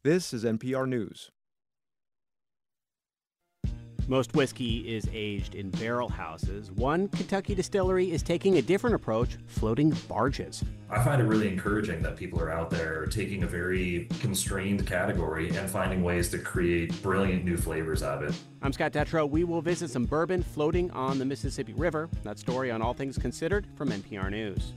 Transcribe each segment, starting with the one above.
This is NPR News. Most whiskey is aged in barrel houses. One Kentucky distillery is taking a different approach, floating barges. I find it really encouraging that people are out there taking a very constrained category and finding ways to create brilliant new flavors out of it. I'm Scott Detrow. We will visit some bourbon floating on the Mississippi River. That story on All Things Considered from NPR News.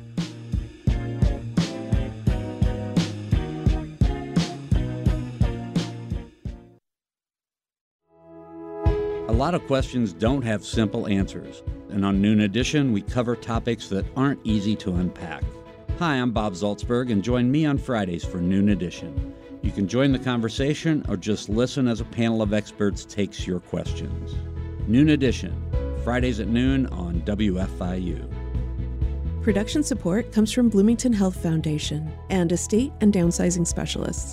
A lot of questions don't have simple answers, and on Noon Edition, we cover topics that aren't easy to unpack. Hi, I'm Bob Zaltzberg, and join me on Fridays for Noon Edition. You can join the conversation or just listen as a panel of experts takes your questions. Noon Edition, Fridays at noon on WFIU. Production support comes from Bloomington Health Foundation and estate and downsizing specialists.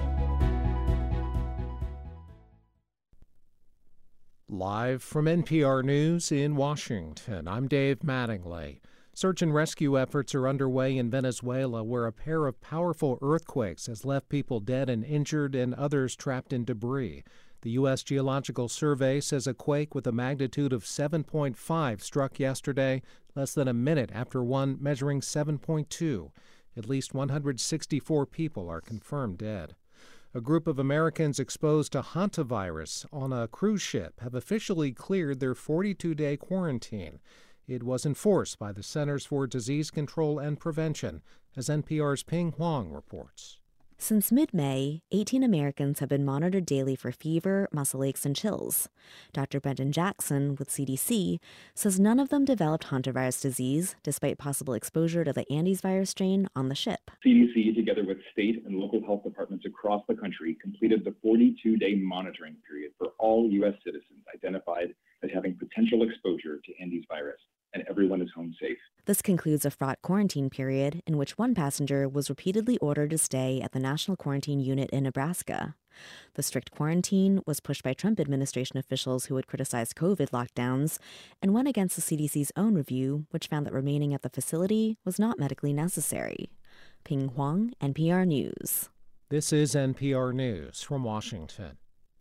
Live from NPR News in Washington, I'm Dave Mattingly. Search and rescue efforts are underway in Venezuela, where a pair of powerful earthquakes has left people dead and injured and others trapped in debris. The U.S. Geological Survey says a quake with a magnitude of 7.5 struck yesterday, less than a minute after one measuring 7.2. At least 164 people are confirmed dead. A group of Americans exposed to hantavirus on a cruise ship have officially cleared their 42-day quarantine. It was enforced by the Centers for Disease Control and Prevention, as NPR's Ping Huang reports. Since mid-May, 18 Americans have been monitored daily for fever, muscle aches, and chills. Dr. Brendan Jackson with CDC says none of them developed hantavirus disease, despite possible exposure to the Andes virus strain on the ship. CDC, together with state and local health departments across the country, completed the 42-day monitoring period for all U.S. citizens identified as having potential exposure to Andes virus, and everyone is home safe. This concludes a fraught quarantine period in which one passenger was repeatedly ordered to stay at the National Quarantine Unit in Nebraska. The strict quarantine was pushed by Trump administration officials who had criticized COVID lockdowns and went against the CDC's own review, which found that remaining at the facility was not medically necessary. Ping Huang, NPR News. This is NPR News from Washington.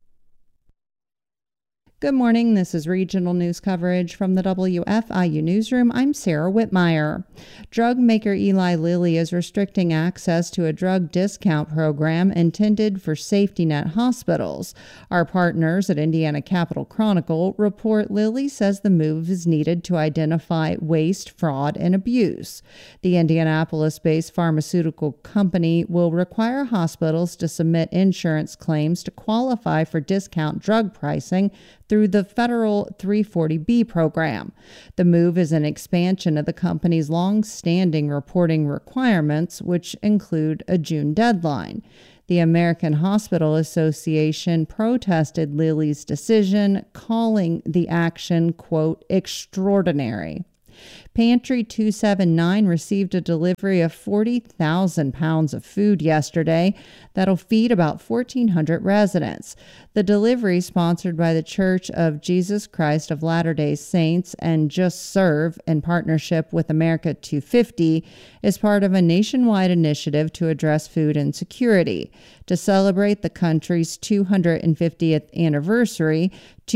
Good morning. This is regional news coverage from the WFIU newsroom. I'm Sarah Whitmire. Drug maker Eli Lilly is restricting access to a drug discount program intended for safety net hospitals. Our partners at Indiana Capital Chronicle report Lilly says the move is needed to identify waste, fraud, and abuse. The Indianapolis-based pharmaceutical company will require hospitals to submit insurance claims to qualify for discount drug pricing through the federal 340B program. The move is an expansion of the company's long-standing reporting requirements, which include a June deadline. The American Hospital Association protested Lilly's decision, calling the action, quote, extraordinary. Pantry 279 received a delivery of 40,000 pounds of food yesterday that'll feed about 1,400 residents. The delivery, sponsored by the Church of Jesus Christ of Latter-day Saints and Just Serve in partnership with America 250, is part of a nationwide initiative to address food insecurity. To celebrate the country's 250th anniversary,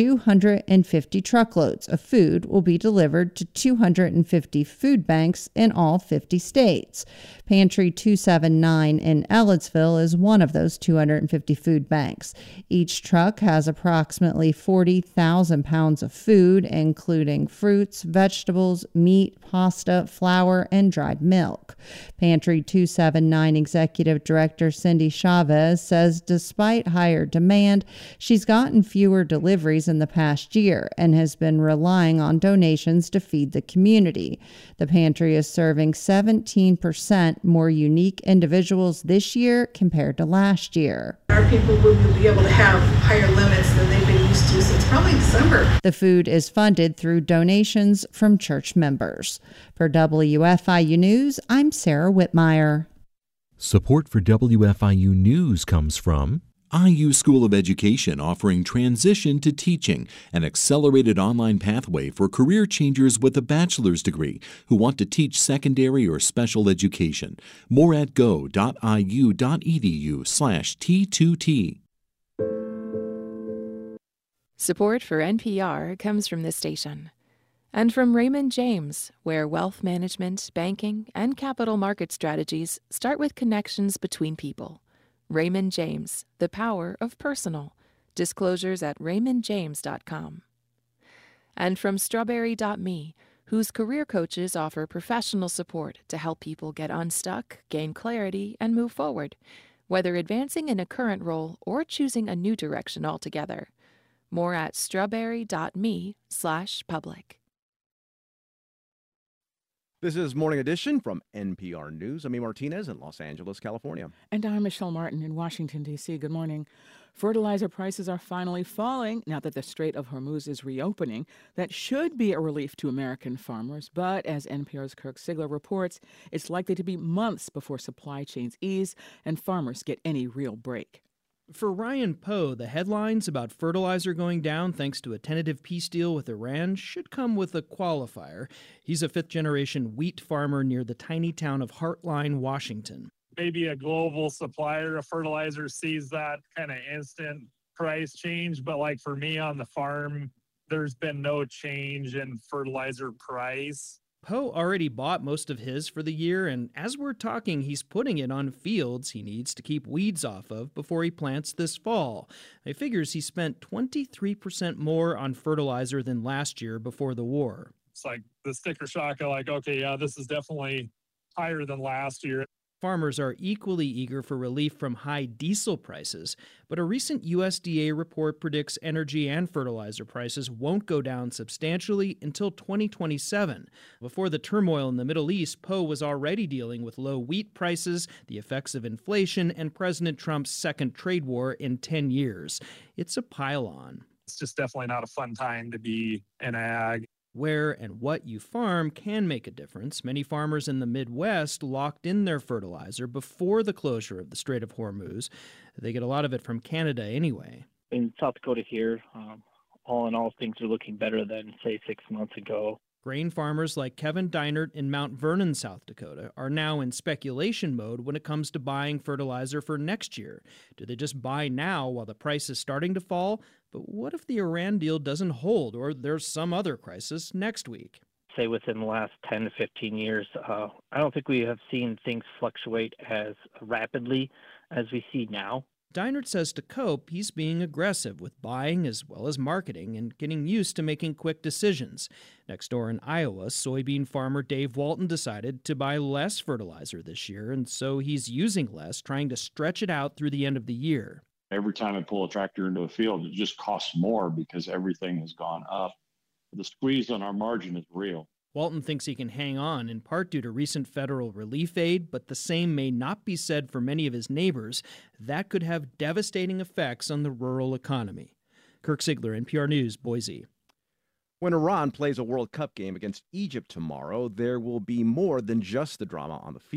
250 truckloads of food will be delivered to 250 food banks in all 50 states. Pantry 279 in Ellettsville is one of those 250 food banks. Each truck has approximately 40,000 pounds of food, including fruits, vegetables, meat, pasta, flour, and dried milk. Pantry 279 Executive Director Cindy Chavez says despite higher demand, she's gotten fewer deliveries in the past year and has been relying on donations to feed the community. The pantry is serving 17% more unique individuals this year compared to last year. Our people will be able to have higher limits than they've been used to since probably December. The food is funded through donations from church members. For WFIU News, I'm Sarah Whitmire. Support for WFIU News comes from IU School of Education offering Transition to Teaching, an accelerated online pathway for career changers with a bachelor's degree who want to teach secondary or special education. More at go.iu.edu/T2T. Support for NPR comes from this station and from Raymond James, where wealth management, banking, and capital market strategies start with connections between people. Raymond James, the power of personal. Disclosures at raymondjames.com. And from Strawberry.me, whose career coaches offer professional support to help people get unstuck, gain clarity, and move forward, whether advancing in a current role or choosing a new direction altogether. More at strawberry.me/public. This is Morning Edition from NPR News. I'm E. Martinez in Los Angeles, California. And I'm Michelle Martin in Washington, D.C. Good morning. Fertilizer prices are finally falling now that the Strait of Hormuz is reopening. That should be a relief to American farmers. But as NPR's Kirk Sigler reports, it's likely to be months before supply chains ease and farmers get any real break. For Ryan Poe, the headlines about fertilizer going down thanks to a tentative peace deal with Iran should come with a qualifier. He's a fifth-generation wheat farmer near the tiny town of Heartline, Washington. Maybe a global supplier of fertilizer sees that kind of instant price change, but like for me on the farm, there's been no change in fertilizer price. Poe already bought most of his for the year, and as we're talking, he's putting it on fields he needs to keep weeds off of before he plants this fall. He figures he spent 23% more on fertilizer than last year before the war. It's like the sticker shock of like, okay, yeah, this is definitely higher than last year. Farmers are equally eager for relief from high diesel prices, but a recent USDA report predicts energy and fertilizer prices won't go down substantially until 2027. Before the turmoil in the Middle East, Poe was already dealing with low wheat prices, the effects of inflation, and President Trump's second trade war in 10 years. It's a pile-on. It's just definitely not a fun time to be in ag. Where and what you farm can make a difference. Many farmers in the Midwest locked in their fertilizer before the closure of the Strait of Hormuz. They get a lot of it from Canada anyway. In South Dakota here, all in all, things are looking better than, say, 6 months ago. Grain farmers like Kevin Deinert in Mount Vernon, South Dakota, are now in speculation mode when it comes to buying fertilizer for next year. Do they just buy now while the price is starting to fall? But what if the Iran deal doesn't hold or there's some other crisis next week? Say within the last 10 to 15 years, I don't think we have seen things fluctuate as rapidly as we see now. Deinert says to cope, he's being aggressive with buying as well as marketing and getting used to making quick decisions. Next door in Iowa, soybean farmer Dave Walton decided to buy less fertilizer this year, and so he's using less, trying to stretch it out through the end of the year. Every time I pull a tractor into a field, it just costs more because everything has gone up. The squeeze on our margin is real. Walton thinks he can hang on, in part due to recent federal relief aid, but the same may not be said for many of his neighbors. That could have devastating effects on the rural economy. Kirk Sigler, NPR News, Boise. When Iran plays a World Cup game against Egypt tomorrow, there will be more than just the drama on the field.